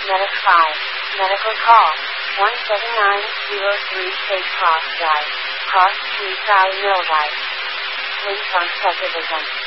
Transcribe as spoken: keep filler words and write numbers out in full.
Medic five. Medical call. one seven nine zero three State Cross Drive. Cross three Valley Millwright. Lincoln Subdivision.